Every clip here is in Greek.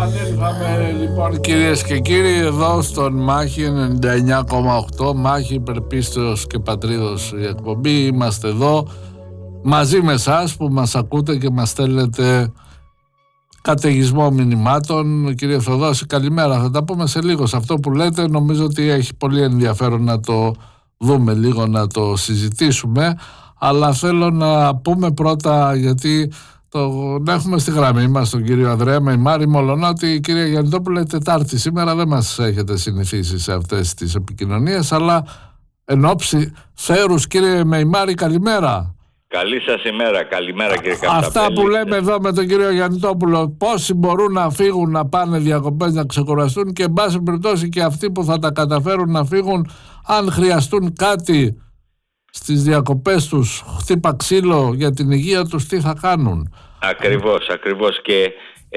Επανέλθαμε λοιπόν κυρίες και κύριοι εδώ στον Μάχη 99,8, Μάχη Υπερπίστεως και Πατρίδος η εκπομπή. Είμαστε εδώ μαζί με εσάς που μας ακούτε και μας στέλνετε καταιγισμό μηνυμάτων. Κύριε Θοδόση, καλημέρα, θα τα πούμε σε λίγο. Σε αυτό που λέτε νομίζω ότι έχει πολύ ενδιαφέρον να το δούμε λίγο, να το συζητήσουμε, αλλά θέλω να πούμε πρώτα, γιατί τον έχουμε στη γραμμή μας τον κύριο Ανδρέα Μεϊμάρη, μολονότι η κυρία Γιαννητόπουλε Τετάρτη σήμερα δεν μας έχετε συνηθίσει σε αυτές τις επικοινωνίες, αλλά εν ώψη θέρους, κύριε Μεϊμάρη, καλημέρα. Καλή σας ημέρα, καλημέρα κύριε Καπταπέλη. Αυτά που λέμε εδώ με τον κύριο Γιαννητόπουλο, πόσοι μπορούν να φύγουν, να πάνε διακοπές, να ξεκουραστούν, και εν πάση περιπτώσει και αυτοί που θα τα καταφέρουν να φύγουν, αν χρειαστούν κάτι στις διακοπές τους, χτύπα ξύλο για την υγεία τους, τι θα κάνουν? Ακριβώς και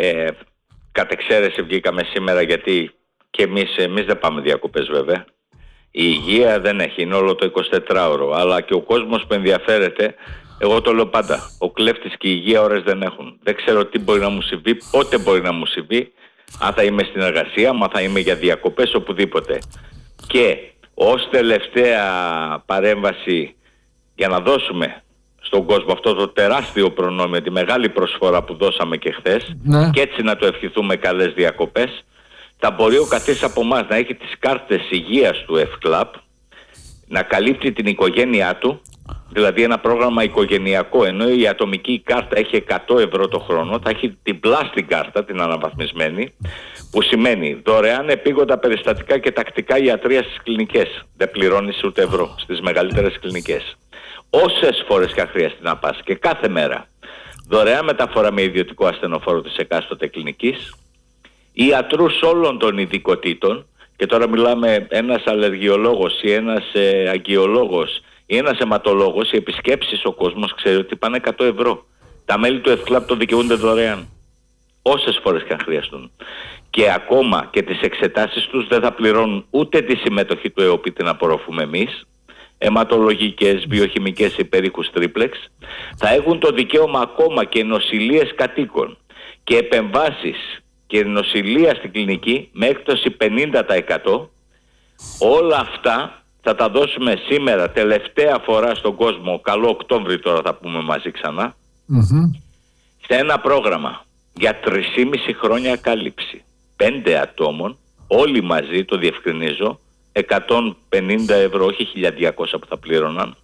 κατ' εξαίρεση βγήκαμε σήμερα, γιατί και εμείς δεν πάμε διακοπές βέβαια. Η υγεία δεν έχει, είναι όλο το 24ωρο, αλλά και ο κόσμος που ενδιαφέρεται, εγώ το λέω πάντα, ο κλέφτης και η υγεία ώρες δεν έχουν. Δεν ξέρω τι μπορεί να μου συμβεί, πότε μπορεί να μου συμβεί, αν θα είμαι στην εργασία, αν θα είμαι για διακοπές, οπουδήποτε. Και ως τελευταία παρέμβαση, για να δώσουμε στον κόσμο αυτό το τεράστιο προνόμιο, τη μεγάλη προσφορά που δώσαμε και χθες, ναι, και έτσι να το ευχηθούμε καλές διακοπές, θα μπορεί ο καθής από εμάς να έχει τις κάρτες υγείας του ΕΦΚΛΑΠ, να καλύπτει την οικογένειά του, δηλαδή ένα πρόγραμμα οικογενειακό, ενώ η ατομική κάρτα έχει 100 ευρώ το χρόνο, θα έχει την πλάστη κάρτα, την αναβαθμισμένη, που σημαίνει δωρεάν επίγοντα περιστατικά και τακτικά ιατρία στις κλινικές. Δεν πληρώνεις ούτε ευρώ στις μεγαλύτερες κλινικές. Όσες φορές και αν χρειαστεί να πας και κάθε μέρα. Δωρεάν μεταφορά με ιδιωτικό ασθενοφόρο της εκάστοτε κλινικής. Ιατρούς όλων των ειδικοτήτων, και τώρα μιλάμε ένας αλλεργιολόγος ή ένας αγγιολόγος ή ένας αιματολόγος, οι επισκέψεις ο κόσμος ξέρει ότι πάνε 100 ευρώ. Τα μέλη του ΕΦΚΛΑΠ το δικαιούνται δωρεάν. Όσες φορές και αν χρειαστούν. Και ακόμα και τις εξετάσεις τους δεν θα πληρώνουν ούτε τη συμμετοχή του ΕΟΠΗ, την απορροφούμε εμείς, αιματολογικές, βιοχημικές, υπερήχους τρίπλεξ. Θα έχουν το δικαίωμα ακόμα και νοσηλείες κατοίκων και επεμβάσεις και νοσηλεία στην κλινική με έκπτωση 50%. Όλα αυτά θα τα δώσουμε σήμερα τελευταία φορά στον κόσμο, καλό Οκτώβρη τώρα θα πούμε μαζί ξανά, σε ένα πρόγραμμα για 3,5 χρόνια κάλυψη 5 ατόμων, όλοι μαζί, το διευκρινίζω, 150 ευρώ, όχι 1.200 που θα πλήρωναν,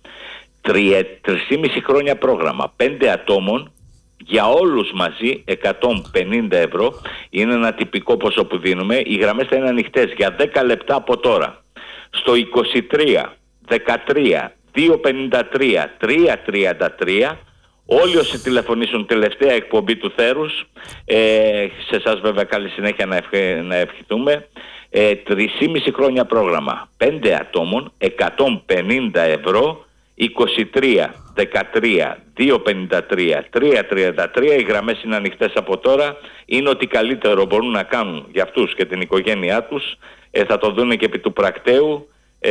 3,5 χρόνια πρόγραμμα 5 ατόμων για όλους μαζί, 150 ευρώ. Είναι ένα τυπικό ποσό που δίνουμε. Οι γραμμές θα είναι ανοιχτές για 10 λεπτά από τώρα στο 23 13 253 333. Όλοι όσοι τηλεφωνήσουν, τελευταία εκπομπή του θέρους, σε εσάς βέβαια καλή συνέχεια να ευχηθούμε, 3,5 χρόνια πρόγραμμα 5 ατόμων, 150 ευρώ, 23 13 253 333. Οι γραμμές είναι ανοιχτές από τώρα. Είναι ότι καλύτερο μπορούν να κάνουν για αυτούς και την οικογένειά τους. Θα το δουν και επί του πρακτέου.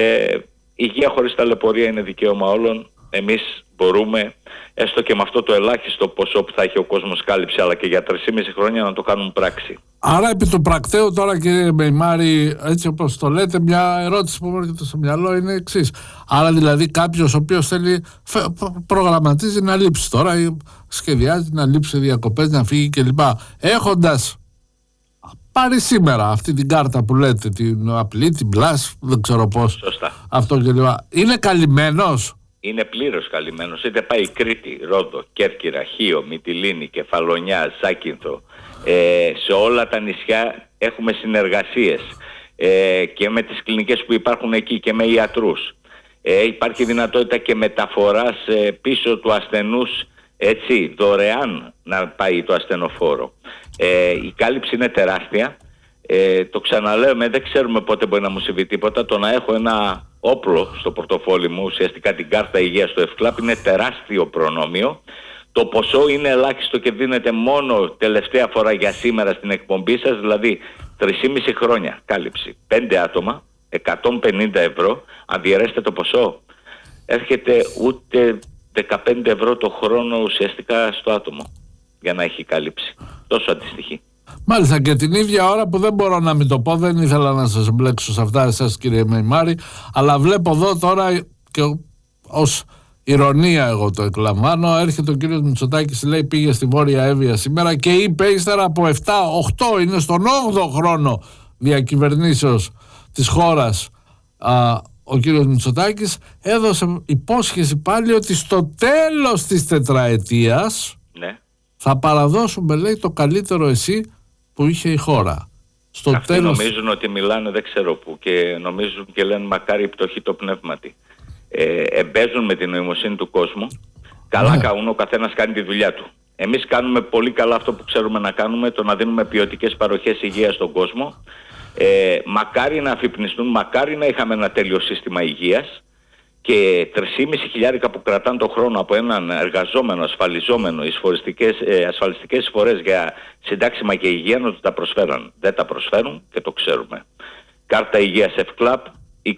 Υγεία χωρίς ταλαιπωρία είναι δικαίωμα όλων. Εμείς μπορούμε, έστω και με αυτό το ελάχιστο ποσό που θα έχει ο κόσμος κάλυψη, αλλά και για 3,5 χρόνια να το κάνουν πράξη. Άρα επί του πρακτέου τώρα, κύριε Μεϊμάρη, έτσι όπως το λέτε, μια ερώτηση που μου έρχεται στο μυαλό είναι εξής. Άρα δηλαδή κάποιος ο οποίος θέλει, προγραμματίζει να λείψει τώρα ή σχεδιάζει να λείψει διακοπές, να φύγει κλπ. Έχοντας πάρει σήμερα αυτή την κάρτα που λέτε, την απλή, την Plus, δεν ξέρω πώς, σωστά, αυτό κλπ. Είναι καλυμμένος? Είναι πλήρως καλυμμένος. Είτε πάει Κρήτη, Ρόδο, Κέρκυρα, Χίο, Μυτιλήνη, Κεφαλονιά, Ζάκυνθο, σε όλα τα νησιά έχουμε συνεργασίες και με τις κλινικές που υπάρχουν εκεί και με ιατρούς. Υπάρχει δυνατότητα και μεταφοράς πίσω του ασθενούς, έτσι, δωρεάν να πάει το ασθενοφόρο. Η κάλυψη είναι τεράστια. Το ξαναλέμε, δεν ξέρουμε πότε μπορεί να μου συμβεί τίποτα. Το να έχω ένα όπλο στο πορτοφόλι μου, ουσιαστικά την κάρτα υγείας του ΕΦΚΛΑΠ, είναι τεράστιο προνόμιο. Το ποσό είναι ελάχιστο και δίνεται μόνο τελευταία φορά για σήμερα στην εκπομπή σας, δηλαδή 3,5 χρόνια κάλυψη 5 άτομα, 150 ευρώ. Αν διαιρέσετε το ποσό, έρχεται ούτε 15 ευρώ το χρόνο ουσιαστικά στο άτομο για να έχει κάλυψη. Τόσο αντιστοιχεί. Μάλιστα, και την ίδια ώρα που δεν μπορώ να μην το πω, δεν ήθελα να σας εμπλέξω σε αυτά εσάς κύριε Μεϊμάρη, αλλά βλέπω εδώ τώρα και ως ηρωνία εγώ το εκλαμβάνω, έρχεται ο κύριος Μητσοτάκης, λέει πήγε στη Βόρεια Εύβοια σήμερα και είπε ύστερα από 7-8, είναι στον 8ο χρόνο διακυβερνήσεως της χώρας, ο κύριος Μητσοτάκης έδωσε υπόσχεση πάλι ότι στο τέλος της τετραετίας θα παραδώσουμε, λέει, το καλύτερο εσύ που είχε η χώρα. Στο Αυτοί τέλος... νομίζουν ότι μιλάνε δεν ξέρω πού και νομίζουν και λένε μακάρι η πτωχή το πνεύματι. Εμπέζουν με την νοημοσύνη του κόσμου. Καλά καούν, ο καθένας κάνει τη δουλειά του. Εμείς κάνουμε πολύ καλά αυτό που ξέρουμε να κάνουμε, το να δίνουμε ποιοτικές παροχές υγείας στον κόσμο. Μακάρι να αφυπνιστούν, μακάρι να είχαμε ένα τέλειο σύστημα υγείας και 3.500 που κρατάνε το χρόνο από έναν εργαζόμενο, ασφαλιζόμενο, ασφαλιστικές εισφορές για συντάξιμα και υγεία να του τα προσφέραν. Δεν τα προσφέρουν και το ξέρουμε. Κάρτα υγείας ΕΦΚΛΑΠ 23,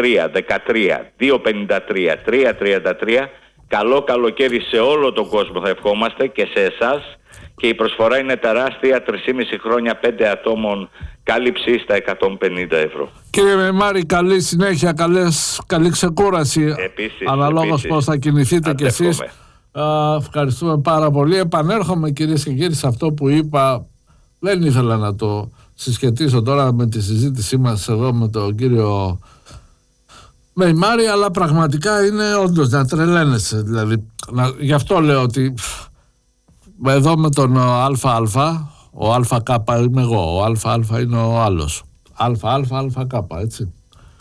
13, 253, 333. Καλό καλοκαίρι σε όλο τον κόσμο θα ευχόμαστε και σε εσάς, και η προσφορά είναι τεράστια, 3,5 χρόνια 5 ατόμων κάλυψη στα 150 ευρώ. Κύριε Μεϊμάρη, καλή συνέχεια, καλή ξεκούραση. Αναλόγως πώς θα κινηθείτε κι εσείς. Ευχαριστούμε πάρα πολύ. Επανέρχομαι κυρίες και κύριοι σε αυτό που είπα. Δεν ήθελα να το συσχετίσω τώρα με τη συζήτησή μας εδώ με τον κύριο Μεϊμάρη, αλλά πραγματικά είναι όντως να τρελαίνεσαι. Δηλαδή, γι' αυτό λέω ότι εδώ με τον ΑΑ, ο ΑΚ είμαι εγώ, ο ΑΑ είναι ο άλλος. ΑΑ, έτσι.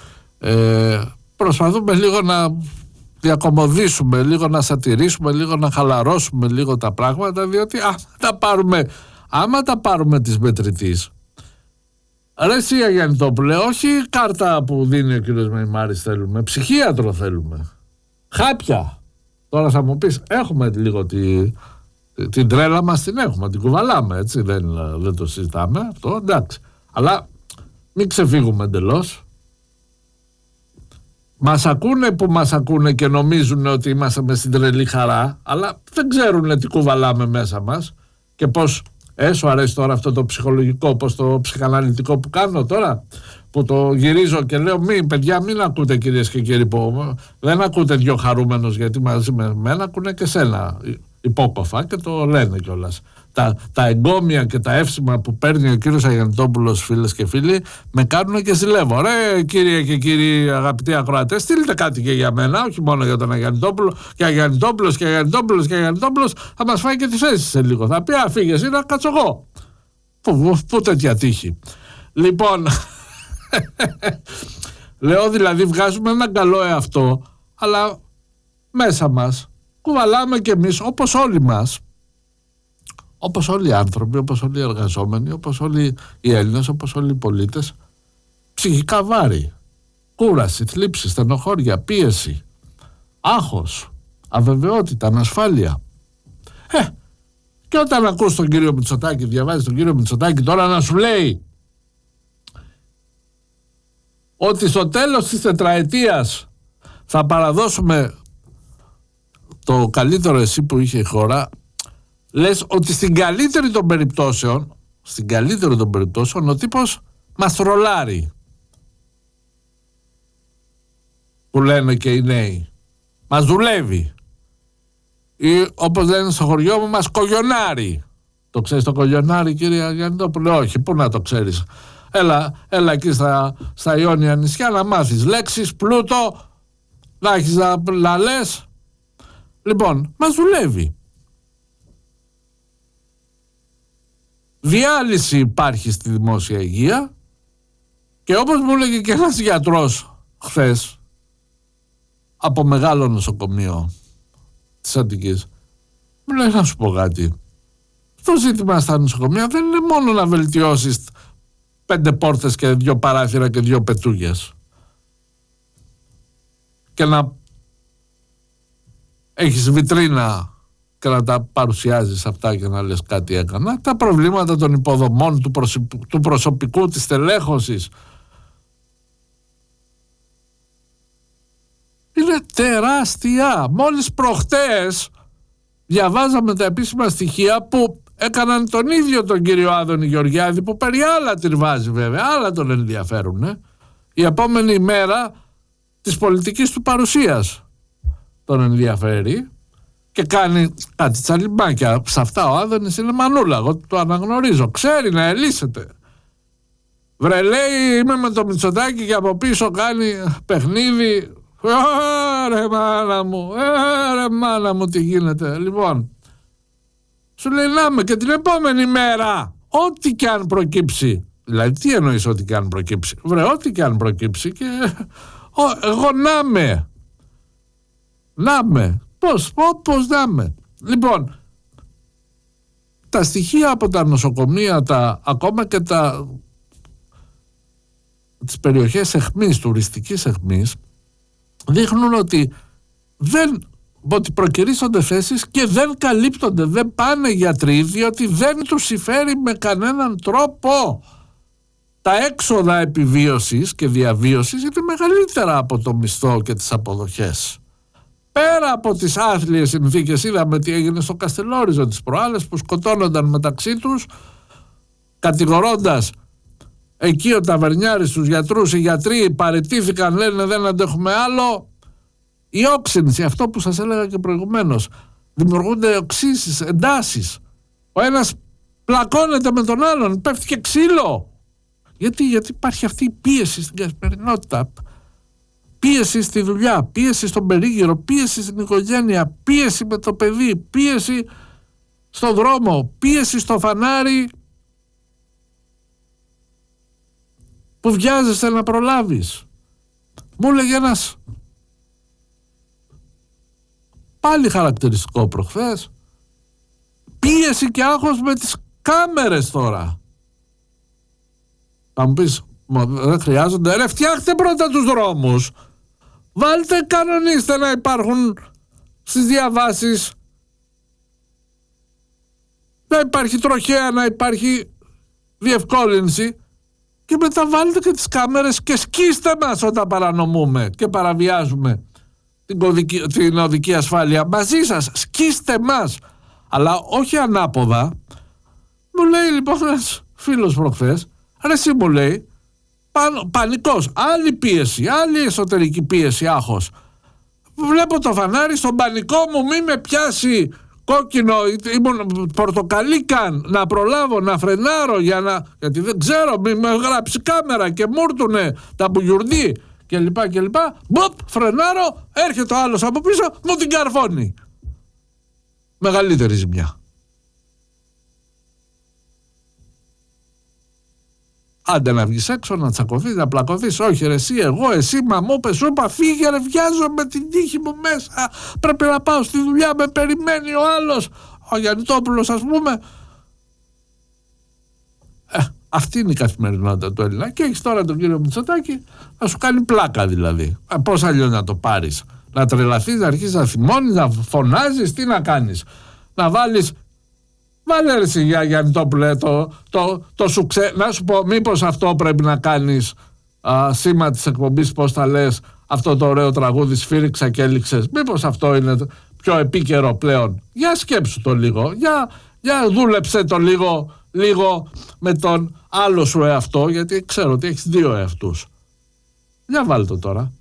Προσπαθούμε λίγο να διακομωδήσουμε, λίγο να σατηρήσουμε, λίγο να χαλαρώσουμε λίγο τα πράγματα, διότι άμα τα πάρουμε της μετρητής, ρε εσύ Αγιαννητόπουλε, όχι κάρτα που δίνει ο κύριος Μεϊμάρης θέλουμε, ψυχίατρο θέλουμε, χάπια. Τώρα θα μου πεις, έχουμε λίγο την τρέλα μας, την έχουμε, την κουβαλάμε, έτσι, δεν το συζητάμε αυτό, εντάξει, αλλά μην ξεφύγουμε εντελώς. Μας ακούνε που μας ακούνε και νομίζουν ότι είμαστε με στην τρελή χαρά, αλλά δεν ξέρουν τι κουβαλάμε μέσα μας και πώς. Σου αρέσει τώρα αυτό το ψυχολογικό, πως το ψυχαναλυτικό που κάνω τώρα, που το γυρίζω και λέω παιδιά μην ακούτε κυρίες και κύριοι, που δεν ακούτε δυο χαρούμενους, γιατί μαζί με μένα ακούνε και σένα υπόκοφα και το λένε κιόλας. Τα εγκόμια και τα εύσημα που παίρνει ο κύριος Αγιαννητόπουλος, φίλες και φίλοι, με κάνουν και ζηλεύω. Ρε κύριε και κύριοι αγαπητοί ακροατές, στείλτε κάτι και για μένα, όχι μόνο για τον Αγιαννητόπουλο, και Αγιαννητόπουλος και Αγιαννητόπουλος και Αγιαννητόπουλος θα μας φάει και τη θέση σε λίγο. Θα πει φύγε εσύ να κάτσω εγώ. Πού τέτοια τύχη. Λοιπόν, λέω δηλαδή βγάζουμε έναν καλό εαυτό, αλλά μέσα μας κουβαλάμε κι εμείς, όπως όλοι μας, όπως όλοι οι άνθρωποι, όπως όλοι οι εργαζόμενοι, όπως όλοι οι Έλληνες, όπως όλοι οι πολίτες, ψυχικά βάρη, κούραση, θλίψη, στενοχώρια, πίεση, άγχος, αβεβαιότητα, ανασφάλεια. Και όταν ακούς τον κύριο Μητσοτάκη, διαβάζεις τον κύριο Μητσοτάκη τώρα να σου λέει ότι στο τέλος της τετραετίας θα παραδώσουμε το καλύτερο εσύ που είχε η χώρα, λες ότι στην καλύτερη των περιπτώσεων ο τύπος μας τρολάρει, που λένε και οι νέοι, μας δουλεύει, ή όπως λένε στο χωριό μου, μας κογιονάρει. Το ξέρεις το κογιονάρι, κύριε Αγιαννητόπουλε? Όχι, πού να το ξέρεις? Έλα εκεί στα Ιόνια νησιά να μάθεις λέξεις, πλούτο, να έχεις να λες. Λοιπόν, μας δουλεύει. Διάλυση υπάρχει στη δημόσια υγεία και όπως μου έλεγε και ένας γιατρός χθες από μεγάλο νοσοκομείο της Αττικής, μου λέει να σου πω κάτι, το ζήτημα στα νοσοκομεία δεν είναι μόνο να βελτιώσεις 5 πόρτες και 2 παράθυρα και 2 πετούγες και να έχεις βιτρίνα και να τα παρουσιάζεις αυτά και να λες κάτι έκανα. Τα προβλήματα των υποδομών, του προσωπικού, της τελέχωσης είναι τεράστια. Μόλις προχτές διαβάζαμε τα επίσημα στοιχεία που έκαναν τον ίδιο τον κύριο Άδωνη Γεωργιάδη, που περί άλλα τριβάζει βέβαια, άλλα τον ενδιαφέρουν. Η επόμενη μέρα της πολιτικής του παρουσίας τον ενδιαφέρει και κάνει κάτι τσαλιμπάκια. Σε αυτά ο Άδωνης είναι μανούλα, εγώ το αναγνωρίζω, ξέρει να ελύσεται. Βρε, λέει, είμαι με το Μητσοτάκη και από πίσω κάνει παιχνίδι. Ρε μάνα μου, τι γίνεται. Λοιπόν, σου λέει να με και την επόμενη μέρα, ό,τι και αν προκύψει. Δηλαδή, τι εννοείς ό,τι και αν προκύψει? Βρε, ό,τι και αν προκύψει και εγώ να με. Πώς να με. Λοιπόν, τα στοιχεία από τα νοσοκομεία, ακόμα και τις περιοχές αιχμής, τουριστικής αιχμής, δείχνουν ότι προκυρήσονται θέσεις και δεν καλύπτονται, δεν πάνε γιατροί, διότι δεν τους συμφέρει με κανέναν τρόπο. Τα έξοδα επιβίωσης και διαβίωσης είναι μεγαλύτερα από το μισθό και τις αποδοχές. Πέρα από τις άθλιες συνθήκες, είδαμε τι έγινε στο Καστελόριζο τις προάλλες, που σκοτώνονταν μεταξύ τους, κατηγορώντας εκεί ο ταβερνιάρης τους γιατρούς. Οι γιατροί παραιτήθηκαν, λένε δεν αντέχουμε άλλο. Η όξυνση, αυτό που σας έλεγα και προηγουμένως, δημιουργούνται οξύσεις, εντάσεις. Ο ένας πλακώνεται με τον άλλον, πέφτει και ξύλο. Γιατί υπάρχει αυτή η πίεση στην καθημερινότητα, πίεση στη δουλειά, πίεση στον περίγυρο, πίεση στην οικογένεια, πίεση με το παιδί, πίεση στον δρόμο, πίεση στο φανάρι που βιάζεσαι να προλάβεις. Μου έλεγε ένας πάλι χαρακτηριστικό προχθές, πίεση και άγχος με τις κάμερες τώρα. Θα μου πεις, δεν χρειάζονται? Ρε, φτιάχτε πρώτα τους δρόμους, βάλτε, κανονίστε να υπάρχουν στις διαβάσεις, να υπάρχει τροχέα, να υπάρχει διευκόλυνση, και μετά βάλτε και τις κάμερες και σκίστε μας όταν παρανομούμε και παραβιάζουμε την οδική ασφάλεια. Μαζί σας, σκίστε μας, αλλά όχι ανάποδα. Μου λέει λοιπόν ένας φίλος προχθές, ρε εσύ, μου λέει, πανικός, άλλη πίεση, άλλη εσωτερική πίεση, άγχος. Βλέπω το φανάρι, στον πανικό μου μη με πιάσει κόκκινο, ήμουν πορτοκαλί καν, να προλάβω, να φρενάρω, γιατί δεν ξέρω, μη με γράψει κάμερα και μούρτουνε τα μπουγιουρδί και λοιπά και λοιπά. Μποπ, φρενάρω, έρχεται ο άλλος από πίσω, μου την καρφώνει. Μεγαλύτερη ζημιά. Άντε να βγεις έξω, να τσακωθείς, να πλακωθείς. Όχι ρε εσύ, εγώ, εσύ, μα μου πες, σου είπα, φύγε ρε, βιάζομαι την τύχη μου μέσα. Πρέπει να πάω στη δουλειά, με περιμένει ο άλλος. Ο Γιαννητόπουλος, ας πούμε. Αυτή είναι η καθημερινότητα του Έλληνα. Και έχεις τώρα τον κύριο Μητσοτάκη να σου κάνει πλάκα δηλαδή. Πώς αλλιώς να το πάρεις? Να τρελαθείς, να αρχίσεις να θυμώνεις, να φωνάζεις, τι να κάνεις? Να βάλεις. Βάλε ρε εσύ Γιαννητόπουλε το σουξέ. Να σου πω, μήπως αυτό πρέπει να κάνεις σήμα της εκπομπής, πώς θα λες, αυτό το ωραίο τραγούδι «Σφύριξα και έληξες». Μήπως αυτό είναι πιο επίκαιρο πλέον? Για σκέψου το λίγο, για δούλεψε το λίγο με τον άλλο σου εαυτό, γιατί ξέρω ότι έχεις δύο εαυτούς. Για βάλ' το τώρα.